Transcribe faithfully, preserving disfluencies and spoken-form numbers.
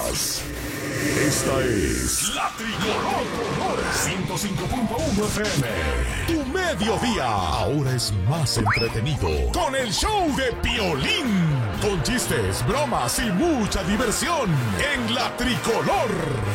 más. Esta es La Tricolor ciento cinco punto uno F M. Tu mediodía ahora es más entretenido con el show de Piolín. Con chistes, bromas y mucha diversión en La Tricolor